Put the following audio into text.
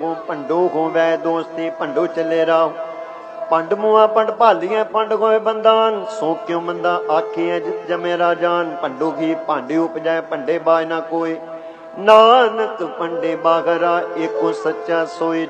पंडो हो वै दोस्ती पंडो चले राह पंड मुआ पंड भालियां पंड होए बंदान सो क्यों मंदा आखियां जित जमे राजान पंडो घी भांडे उपजाए पंडे बाज ना कोई नानक पंडे बागरा एको सच्चा सोई